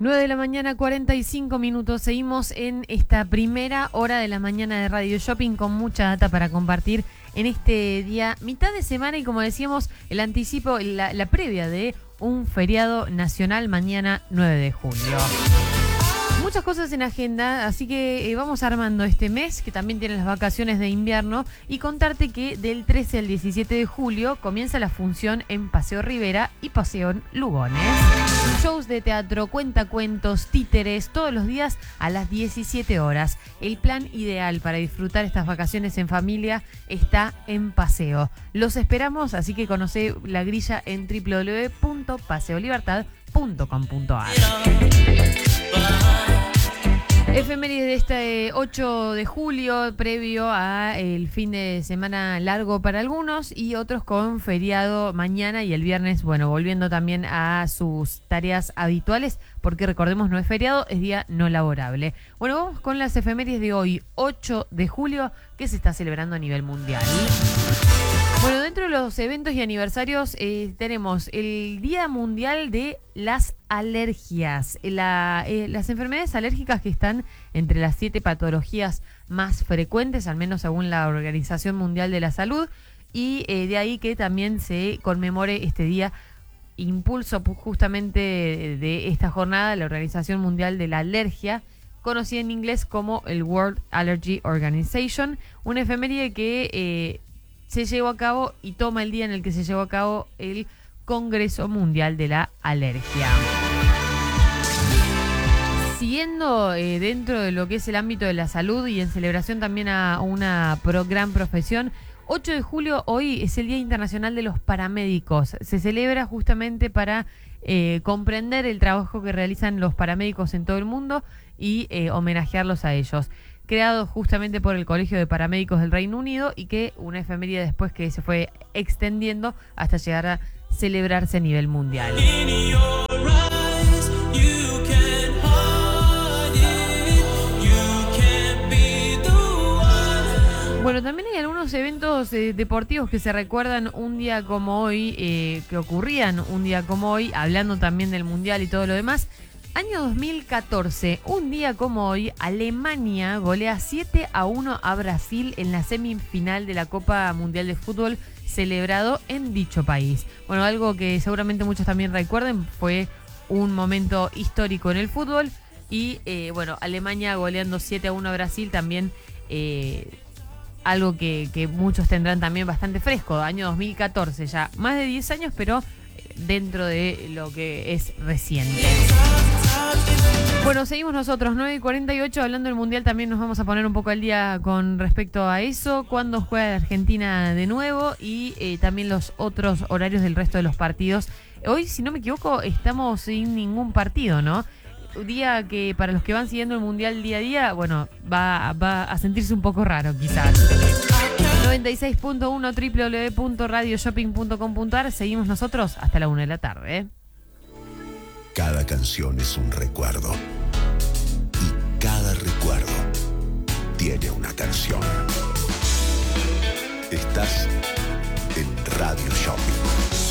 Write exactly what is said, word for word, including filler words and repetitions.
nueve de la mañana, cuarenta y cinco minutos. Seguimos en esta primera hora de la mañana de Radio Shopping con mucha data para compartir en este día, mitad de semana, y como decíamos, el anticipo, la, la previa de un feriado nacional mañana nueve de julio. Muchas cosas en agenda, así que eh, vamos armando este mes, que también tiene las vacaciones de invierno, y contarte que del trece al diecisiete de julio comienza la función en Paseo Rivera y Paseo Lugones. Shows de teatro, cuentacuentos, títeres, todos los días a las diecisiete horas. El plan ideal para disfrutar estas vacaciones en familia está en Paseo. Los esperamos, así que conocé la grilla en doble u doble u doble u punto paseo libertad punto com punto a r. Efemérides de este ocho de julio, previo a el fin de semana largo para algunos y otros con feriado mañana y el viernes, bueno, volviendo también a sus tareas habituales, porque recordemos, no es feriado, es día no laborable. Bueno, vamos con las efemérides de hoy, ocho de julio, que se está celebrando a nivel mundial. Bueno, dentro de los eventos y aniversarios eh, tenemos el Día Mundial de las Alergias. La, eh, las enfermedades alérgicas que están entre las siete patologías más frecuentes, al menos según la Organización Mundial de la Salud, y eh, de ahí que también se conmemore este día. Impulso justamente de, de esta jornada, la Organización Mundial de la Alergia, conocida en inglés como el World Allergy Organization, una efeméride que eh, se llevó a cabo y toma el día en el que se llevó a cabo el Congreso Mundial de la Alergia. Siguiendo eh, dentro de lo que es el ámbito de la salud y en celebración también a una pro, gran profesión, ocho de julio hoy es el Día Internacional de los Paramédicos. Se celebra justamente para eh, comprender el trabajo que realizan los paramédicos en todo el mundo y eh, homenajearlos a ellos. Creado justamente por el Colegio de Paramédicos del Reino Unido y que una efeméride después que se fue extendiendo hasta llegar a celebrarse a nivel mundial. Bueno, también hay algunos eventos eh, deportivos que se recuerdan un día como hoy, eh, que ocurrían un día como hoy, hablando también del mundial y todo lo demás. Año dos mil catorce, un día como hoy, Alemania golea siete a uno a Brasil en la semifinal de la Copa Mundial de Fútbol celebrado en dicho país. Bueno, algo que seguramente muchos también recuerden, fue un momento histórico en el fútbol y eh, bueno, Alemania goleando siete a uno a Brasil también, eh, algo que, que muchos tendrán también bastante fresco, año dos mil catorce, ya más de diez años, pero dentro de lo que es reciente. Bueno, seguimos nosotros, nueve y cuarenta y ocho, hablando del Mundial. También nos vamos a poner un poco al día con respecto a eso, cuándo juega la Argentina de nuevo y eh, también los otros horarios del resto de los partidos. Hoy, si no me equivoco, estamos sin ningún partido, ¿no? Un día que para los que van siguiendo el Mundial día a día, bueno, va, va a sentirse un poco raro quizás. noventa y seis punto uno, doble u doble u doble u punto radio shopping punto com punto a r. Seguimos nosotros hasta la una de la tarde, ¿eh? Cada canción es un recuerdo. Y cada recuerdo tiene una canción. Estás en Radio Shopping.